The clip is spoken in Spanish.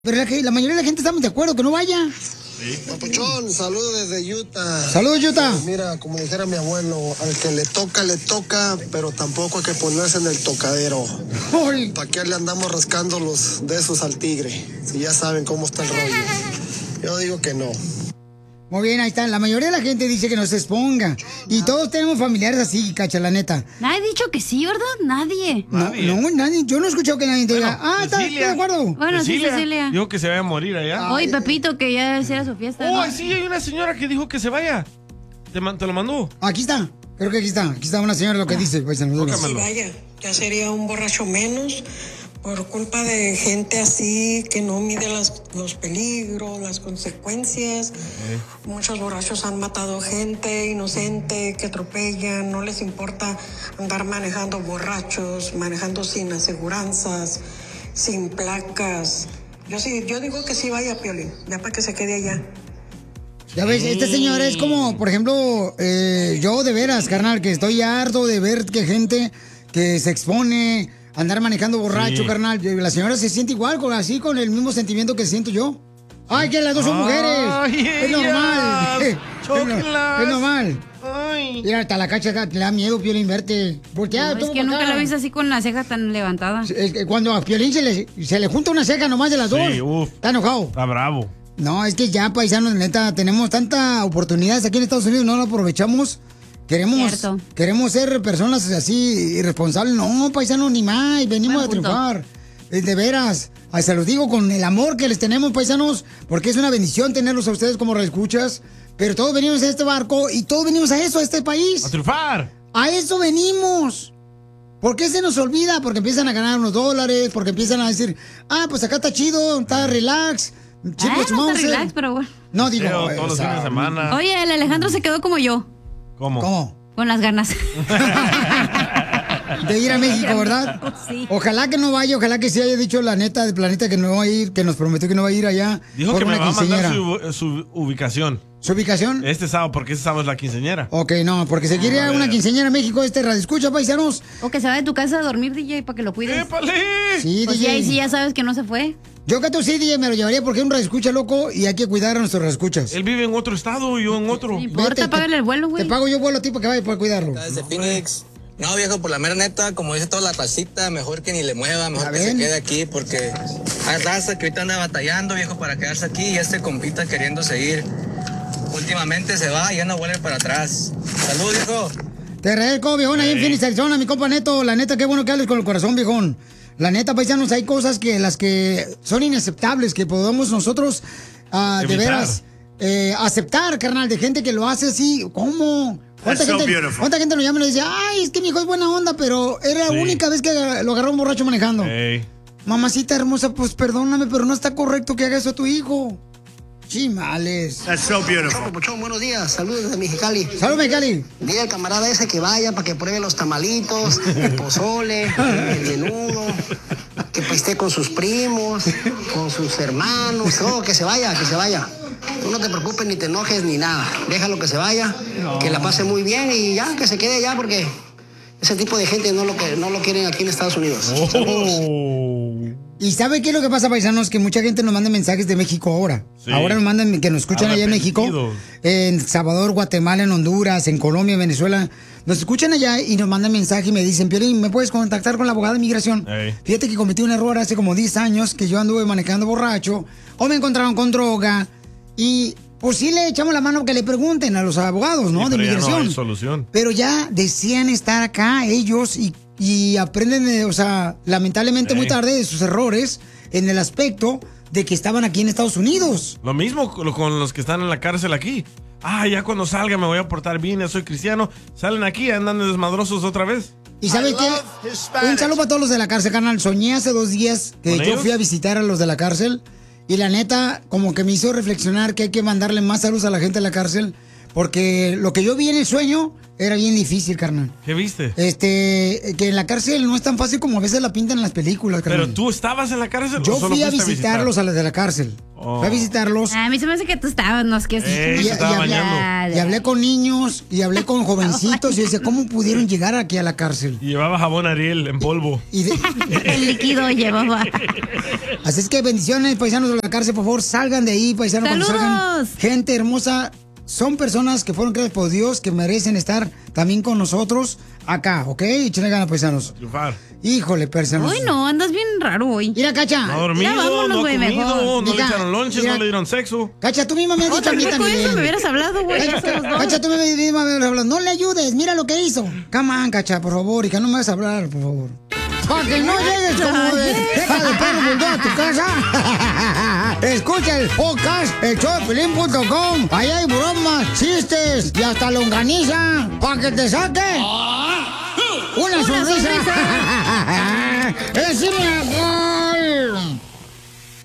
Pero la mayoría de la gente estamos de acuerdo que no vaya. Sí. Papuchón, saludos desde Utah. Saludos, Utah. Mira, como dijera mi abuelo, al que le toca, pero tampoco hay que ponerse en el tocadero. ¿Para qué le andamos rascando los besos al tigre? Si ya saben cómo está el rollo. Yo digo que no. Muy bien, ahí está. La mayoría de la gente dice que no se exponga. Y todos tenemos familiares así, Cacha, la neta. Nadie ha dicho que sí, ¿verdad? Nadie. No, nadie. Yo no he escuchado que nadie te diga, estoy de acuerdo. Bueno, sí, Cecilia. Dijo que se vaya a morir allá. Hoy Pepito, que ya hiciera su fiesta. Oh, sí, hay una señora que dijo que se vaya. ¿Te lo mandó? Aquí está. Creo que aquí está. Aquí está una señora lo que dice. Pues, sí, vaya, ya sería un borracho menos. Por culpa de gente así que no mide los peligros, las consecuencias. Muchos borrachos han matado gente inocente que atropellan. No les importa andar manejando borrachos, manejando sin aseguranzas, sin placas. Yo digo que sí vaya, Piolín, ya para que se quede allá. Ya ves, esta señora es como, por ejemplo, yo de veras, carnal, que estoy harto de ver que gente que se expone... andar manejando borracho, carnal. La señora se siente igual, con el mismo sentimiento que siento yo. ¡Ay, que las dos son mujeres! Es normal. Es normal. Ay. Mira, hasta la Cacha le da miedo, Piolín, verte. Volteado, es que nunca la he visto así con la ceja tan levantada. Cuando a Piolín se le junta una ceja nomás de las dos. Está enojado. Está bravo. No, es que ya, paisanos, neta, tenemos tanta oportunidades aquí en Estados Unidos, no lo aprovechamos. Queremos ser personas así irresponsables. No, paisanos, ni más. Venimos a triunfar. De veras. Se los digo con el amor que les tenemos, paisanos, porque es una bendición tenerlos a ustedes como reescuchas. Pero todos venimos a este barco y todos venimos a eso, a este país. ¡A triunfar! A eso venimos. ¿Por qué se nos olvida? Porque empiezan a ganar unos dólares, porque empiezan a decir, pues acá está chido, está relax. No está relax, pero bueno. No, digo. Todos los fines de semana. Oye, el Alejandro se quedó como yo. ¿Cómo? Con las ganas. De ir a México, ¿verdad? Sí. Ojalá que no vaya, ojalá que sí haya dicho la neta del planeta que no va a ir, que nos prometió que no va a ir allá. Dijo que me va a mandar su ubicación. ¿Su ubicación? Este sábado, porque este sábado es la quinceañera. Ok, no, porque se quiere ir a una quinceañera a México, radio escucha, paisanos. O que se va de tu casa a dormir, DJ, para que lo cuides. ¡Épale! Sí, pues DJ. ahí sí ya sabes que no se fue. Yo que tú sí, DJ, me lo llevaría porque es un radio escucha, loco, y hay que cuidar a nuestros radio escuchas. Él vive en otro estado y yo en otro. No importa, págale el vuelo, güey. Te pago yo vuelo a ti para que vaya a poder cuidarlo. Desde Phoenix. No, viejo, por la mera neta, como dice toda la racita, mejor que ni le mueva, mejor que se quede aquí, porque hay raza que ahorita anda batallando, viejo, para quedarse aquí, y este compita queriendo seguir. Últimamente se va y ya no vuelve para atrás. Salud, viejo. Te agradezco, viejón, ahí en Phoenix, Arizona, mi compa Neto. La neta, qué bueno que hables con el corazón, viejón. La neta, paisanos, hay cosas que las que son inaceptables, que podemos nosotros, de veras, aceptar, carnal, de gente que lo hace así. ¿Cómo? ¿Cuánta gente lo llama y le dice, es que mi hijo es buena onda, pero era la única vez que lo agarró un borracho manejando? Mamacita hermosa, pues perdóname, pero no está correcto que haga eso a tu hijo. Chimales. That's so beautiful. Papuchón, buenos días. Saludos desde Mexicali. Saludos, Mexicali. Dile al camarada ese que vaya para que pruebe los tamalitos, el pozole, el menudo, que esté con sus primos, con sus hermanos. Que se vaya, que se vaya. Tú no te preocupes, ni te enojes, ni nada. Déjalo que se vaya, que la pase muy bien y ya, que se quede allá porque ese tipo de gente no lo quieren aquí en Estados Unidos. ¿Y sabe qué es lo que pasa, paisanos? Que mucha gente nos manda mensajes de México ahora. Sí. Ahora nos mandan que nos escuchan allá en México, en Salvador, Guatemala, en Honduras, en Colombia, Venezuela. Nos escuchan allá y nos mandan mensajes y me dicen, Piolín, ¿me puedes contactar con la abogada de inmigración? Fíjate que cometí un error hace como 10 años que yo anduve manejando borracho o me encontraron con droga y... Pues sí le echamos la mano que le pregunten a los abogados, ¿no? Sí, de inmigración. Ya no hay solución. Pero ya decían estar acá ellos y aprenden, lamentablemente muy tarde de sus errores en el aspecto de que estaban aquí en Estados Unidos. Lo mismo con los que están en la cárcel aquí. Ya cuando salga me voy a portar bien, ya soy cristiano. Salen aquí, andan desmadrosos otra vez. ¿Y sabe qué? Un saludo para todos los de la cárcel, carnal. Soñé hace 2 días que yo fui a visitar a los de la cárcel. Y la neta, como que me hizo reflexionar que hay que mandarle más salud a la gente de la cárcel. Porque lo que yo vi en el sueño era bien difícil, carnal. ¿Qué viste? Que en la cárcel no es tan fácil como a veces la pintan en las películas, carnal. ¿Pero tú estabas en la cárcel? Yo fui a visitarlos a los de la cárcel. Fui a visitarlos. A mí se me hace que tú estabas, no es que se estaba bañando. Y hablé con niños, y hablé con jovencitos, y decía, ¿cómo pudieron llegar aquí a la cárcel? Y llevaba jabón Ariel en polvo. El líquido llevaba. Así es que bendiciones, paisanos de la cárcel, por favor, salgan de ahí, paisanos. ¡Saludos! Cuando salgan, gente hermosa, son personas que fueron creadas por Dios, que merecen estar también con nosotros acá, ¿ok? Échenle ganas, paisanos. Híjole, paisanos. Uy, no, andas bien raro hoy. Mira, Cacha. No ha dormido, no ha comido, no le echaron lonches, no le dieron sexo. Cacha, tú misma me has dicho a mí también. Eso me hubieras hablado, güey. Cacha, tú misma me hubieras hablado. No le ayudes, mira lo que hizo. Come on, Cacha, por favor, hija, no me vas a hablar, por favor. Para que no llegues como de deja de perro bulldog a tu casa. Escucha el podcast, elshowdepiolín.com. Ahí hay bromas, chistes y hasta longaniza. Para que te saque una sonrisa. ¡Es mi amor!